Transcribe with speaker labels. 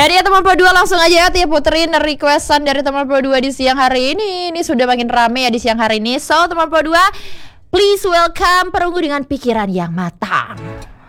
Speaker 1: Dan ya teman Pro 2 langsung aja ya puterin requestan dari teman Pro 2 di siang hari ini. Ini sudah makin rame ya di siang hari ini. So teman Pro 2, please welcome Perunggu dengan Pikiran yang Matang.